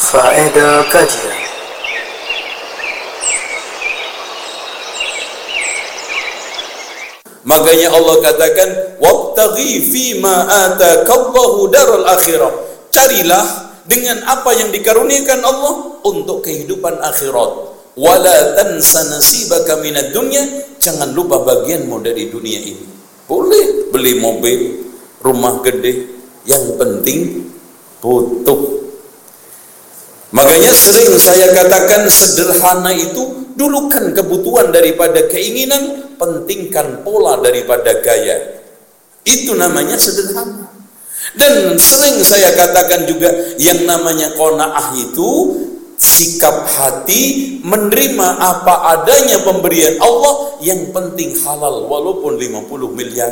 Faedah kajian. Makanya Allah katakan, wabtaghi fima atakallahu daral akhirah. Carilah dengan apa yang dikaruniakan Allah untuk kehidupan akhirat. Wala tansa nasibaka minad dunya. Jangan lupa bagianmu dari dunia ini. Boleh beli mobil, rumah gede, yang penting butuh. Makanya sering saya katakan, sederhana itu dulukan kebutuhan daripada keinginan, pentingkan pola daripada gaya. Itu namanya sederhana. Dan sering saya katakan juga, yang namanya qanaah itu sikap hati menerima apa adanya pemberian Allah, yang penting halal walaupun 50 miliar.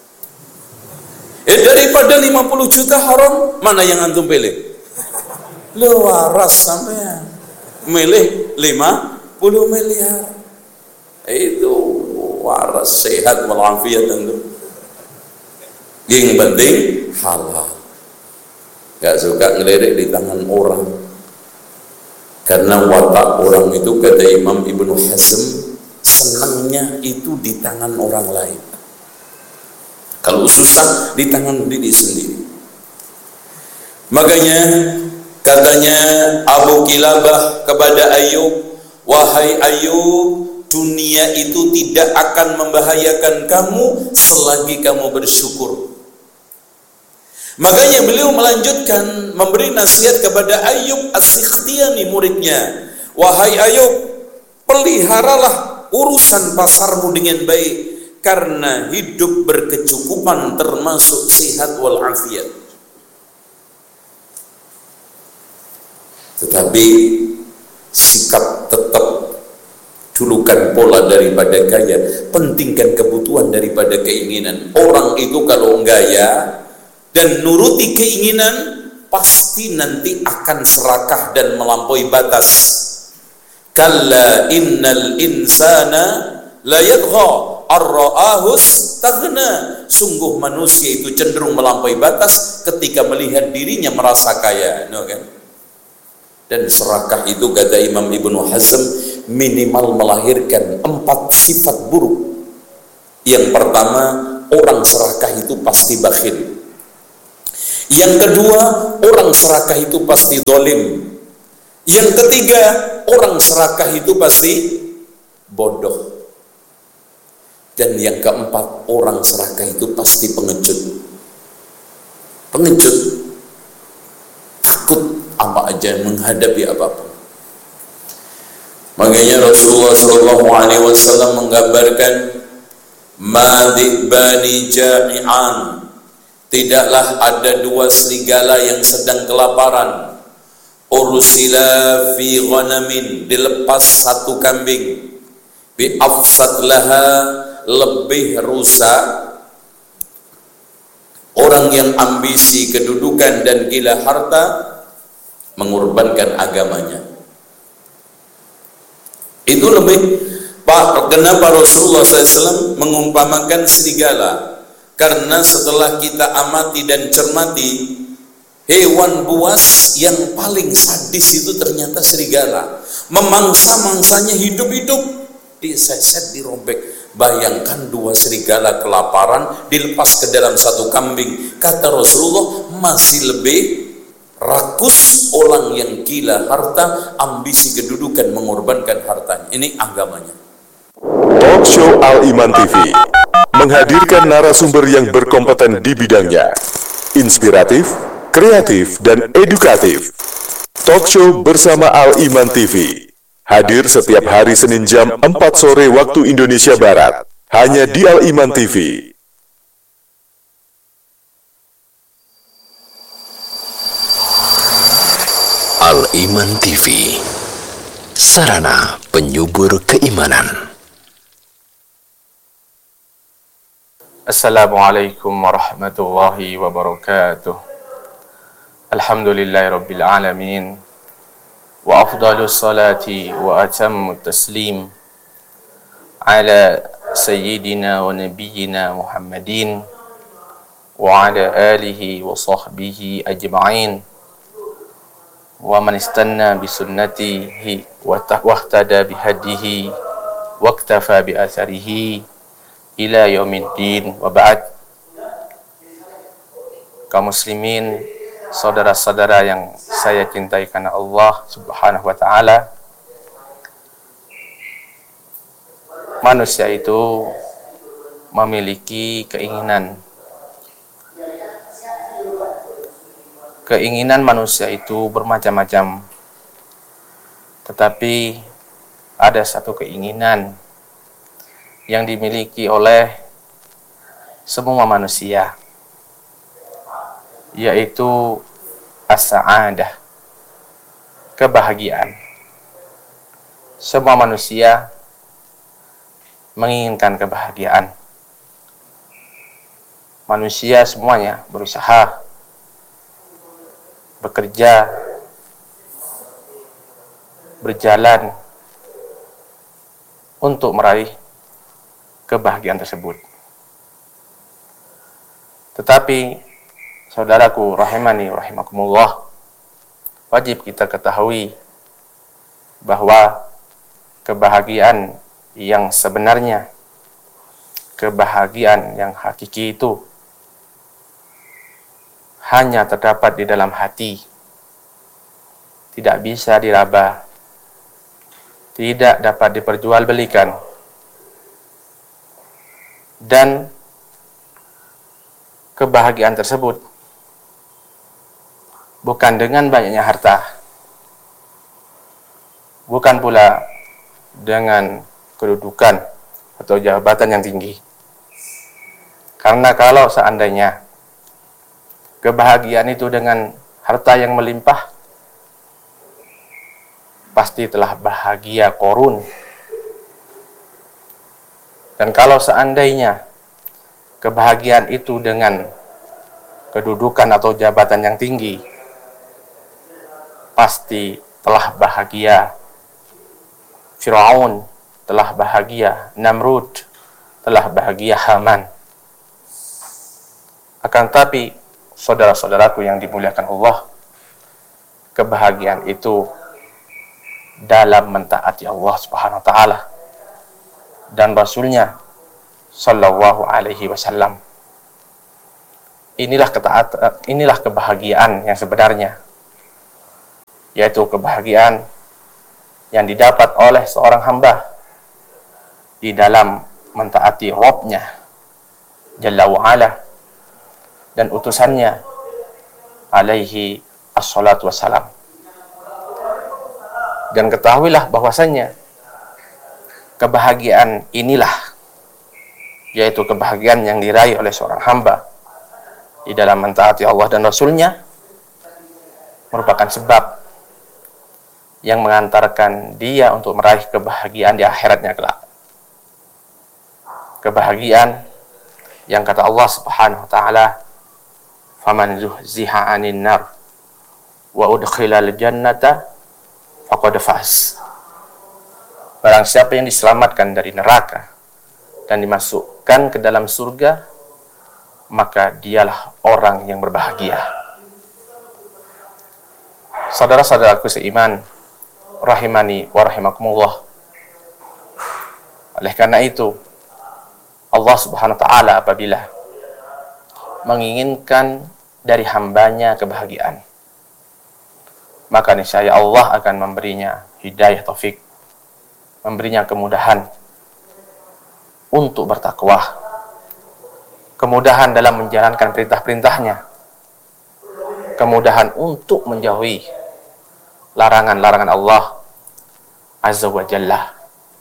Daripada 50 juta haram, mana yang antum pilih? Lu waras sampean milih 50 miliar. Itu waras, sehat walafiat tentu. Yang penting halal. Gak suka ngelirik di tangan orang. Karena watak orang itu, kata Imam Ibnu Hazm, senangnya itu di tangan orang lain. Kalau susah di tangan diri sendiri. Makanya katanya Abu Kilabah kepada Ayub, wahai Ayub, dunia itu tidak akan membahayakan kamu selagi kamu bersyukur. Makanya beliau melanjutkan memberi nasihat kepada Ayub As-Sikhtiyani, muridnya. Wahai Ayub, peliharalah urusan pasarmu dengan baik, karena hidup berkecukupan termasuk sehat walafiat. Tetapi sikap tetap dulukan pola daripada gaya, pentingkan kebutuhan daripada keinginan. Orang itu kalau gaya dan nuruti keinginan, pasti nanti akan serakah dan melampaui batas. Kalla innal insana la yadgha ar-ra'ahu istaghna. Sungguh manusia itu cenderung melampaui batas ketika melihat dirinya merasa kaya, kan? Dan serakah itu, kata Imam Ibnu Hazm, minimal melahirkan 4 sifat buruk. Yang pertama, orang serakah itu pasti bakhil. Yang kedua, orang serakah itu pasti zalim. Yang ketiga, orang serakah itu pasti bodoh. Dan yang keempat, orang serakah itu pasti pengecut. Pengecut, takut apa aja, menghadapi apapun. Makanya Rasulullah SAW menggambarkan, madibani ja'i'an, tidaklah ada 2 serigala yang sedang kelaparan. Ursila fi ghanamin, dilepas 1 kambing. Bi afsad laha, lebih rusak. Orang yang ambisi kedudukan dan gila harta mengorbankan agamanya. Itu lebih, kenapa Rasulullah SAW mengumpamakan serigala? Karena setelah kita amati dan cermati, hewan buas yang paling sadis itu ternyata serigala. Memangsa-mangsanya hidup-hidup, diseset, dirobek. Bayangkan 2 serigala kelaparan dilepas ke dalam 1 kambing. Kata Rasulullah, masih lebih rakus orang yang gila harta, ambisi kedudukan, mengorbankan hartanya. Ini agamanya. Talk Show Al-Iman TV menghadirkan narasumber yang berkompeten di bidangnya, inspiratif, kreatif, dan edukatif. Talk Show bersama Al-Iman TV hadir setiap hari Senin jam 4 sore waktu Indonesia Barat, hanya di Al-Iman TV. Al-Iman TV, sarana penyubur keimanan. Assalamualaikum warahmatullahi wabarakatuh. Alhamdulillahi rabbil alamin. Wa afdalus salati wa atammu taslim ala sayyidina wa nabiyyina Muhammadin wa ala alihi wa sahbihi ajma'in. wa man istanna bi sunnatihi wa wahtada bi hadihi waqtafa bi atharihi ila yaumiddin wa ba'd. Kaum muslimin, saudara-saudara yang saya cintai karena Allah Subhanahu wa taala, manusia itu memiliki keinginan. Keinginan manusia itu bermacam-macam. Tetapi ada satu keinginan yang dimiliki oleh semua manusia, yaitu as-sa'adah, kebahagiaan. Semua manusia menginginkan kebahagiaan. Manusia semuanya berusaha, bekerja, berjalan untuk meraih kebahagiaan tersebut. Tetapi saudaraku rahimani rahimakumullah, wajib kita ketahui bahwa kebahagiaan yang sebenarnya, kebahagiaan yang hakiki itu hanya terdapat di dalam hati, tidak bisa diraba, tidak dapat diperjualbelikan, dan kebahagiaan tersebut bukan dengan banyaknya harta, bukan pula dengan kedudukan atau jabatan yang tinggi. Karena kalau seandainya kebahagiaan itu dengan harta yang melimpah, pasti telah bahagia korun. Dan kalau seandainya kebahagiaan itu dengan kedudukan atau jabatan yang tinggi, pasti telah bahagia Firaun, telah bahagia Namrud, telah bahagia Haman. Akan tapi saudara-saudaraku yang dimuliakan Allah, kebahagiaan itu dalam mentaati Allah Subhanahu wa taala dan Rasulnya sallallahu alaihi wasallam. Inilah kebahagiaan yang sebenarnya, yaitu kebahagiaan yang didapat oleh seorang hamba di dalam mentaati Rabb-Nya Jalla wa Ala dan utusannya alaihi assalatu wassalam. Dan ketahuilah bahwasannya kebahagiaan inilah, yaitu kebahagiaan yang diraih oleh seorang hamba di dalam mentaati Allah dan Rasulnya, merupakan sebab yang mengantarkan dia untuk meraih kebahagiaan di akhiratnya kelak. Kebahagiaan yang kata Allah Subhanahu wa taala, faman zuhziha 'anil nar wa udkhilal jannata faqad faz. Barang siapa yang diselamatkan dari neraka dan dimasukkan ke dalam surga, maka dialah orang yang berbahagia. Saudara-saudaraku seiman, rahimani wa rahimakumullah. Oleh karena itu, Allah Subhanahu wa taala apabila menginginkan dari hambanya kebahagiaan, maka niscaya Allah akan memberinya hidayah taufik, memberinya kemudahan untuk bertakwa, kemudahan dalam menjalankan perintah-perintahnya, kemudahan untuk menjauhi larangan-larangan Allah Azza wa Jalla.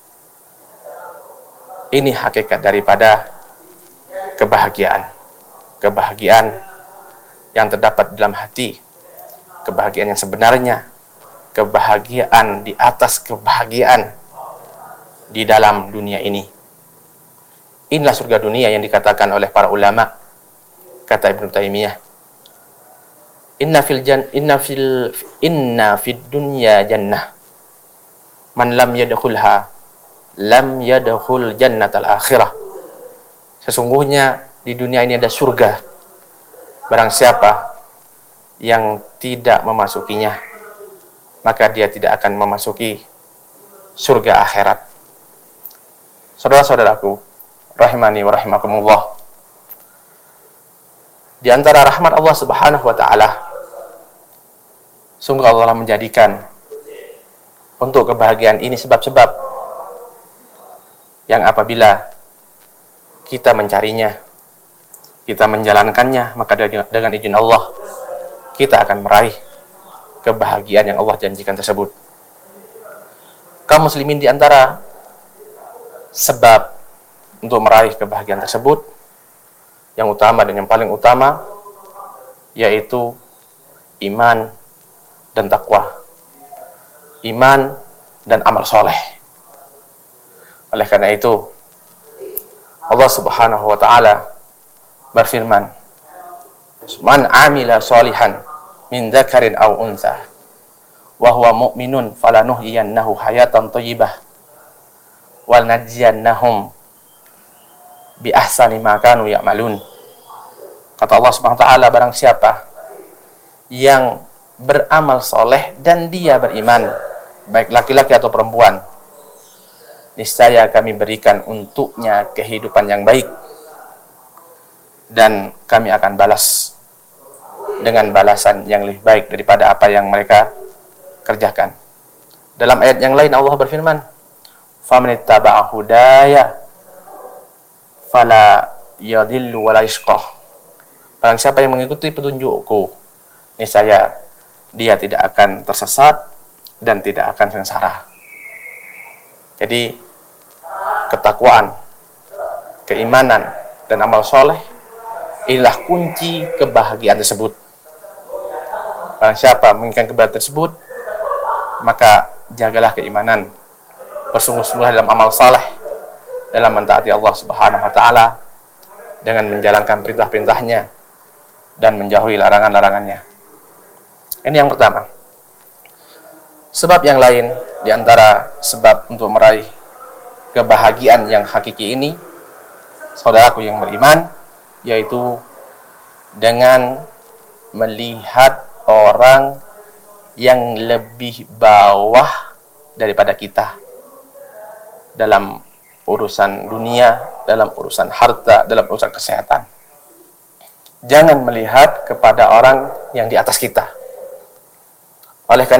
Ini hakikat daripada kebahagiaan. Kebahagiaan yang terdapat dalam hati, kebahagiaan yang sebenarnya, kebahagiaan di atas kebahagiaan di dalam dunia ini. Inilah surga dunia yang dikatakan oleh para ulama. Kata Ibnu Taimiyah, inna fid dunya jannah man lam yadkhulha lam yadkhul jannatal akhirah. Sesungguhnya di dunia ini ada surga. Barang siapa yang tidak memasukinya, maka dia tidak akan memasuki surga akhirat. Saudara-saudaraku, rahimani wa rahimakumullah, di antara rahmat Allah Subhanahu wa taala, sungguh Allah menjadikan untuk kebahagiaan ini sebab-sebab yang apabila kita mencarinya, kita menjalankannya, maka dengan izin Allah kita akan meraih kebahagiaan yang Allah janjikan tersebut. Kaum muslimin, di antara sebab untuk meraih kebahagiaan tersebut yang utama dan yang paling utama yaitu iman dan takwa, iman dan amal soleh. Oleh karena itu Allah Subhanahu wa taala berfirman, "Man amila sholihan min dzakarin aw untha wa huwa mu'minun falanuhyiyannahu hayatan thayyibah wal najziyannahum bi ahsani ma kanu ya'malun." Kata Allah Subhanahu wa taala, barang siapa yang beramal soleh dan dia beriman, baik laki-laki atau perempuan, niscaya kami berikan untuknya kehidupan yang baik dan kami akan balas dengan balasan yang lebih baik daripada apa yang mereka kerjakan. Dalam ayat yang lain Allah berfirman, "Faman ittaba'a hudaya fala yadhillu wa la yashqa." Barang siapa yang mengikuti petunjukku, niscaya dia tidak akan tersesat dan tidak akan sengsara. Jadi ketakwaan, keimanan dan amal soleh inilah kunci kebahagiaan tersebut. Barang siapa menginginkan kebahagiaan tersebut, maka jagalah keimanan, bersungguh-sungguh dalam amal saleh, dalam mentaati Allah Subhanahu wa taala dengan menjalankan perintah-perintahnya dan menjauhi larangan-larangannya. Ini yang pertama. Sebab yang lain di antara sebab untuk meraih kebahagiaan yang hakiki ini, saudaraku yang beriman, yaitu dengan melihat orang yang lebih bawah daripada kita dalam urusan dunia, dalam urusan harta, dalam urusan kesehatan. Jangan melihat kepada orang yang di atas kita. Oleh karena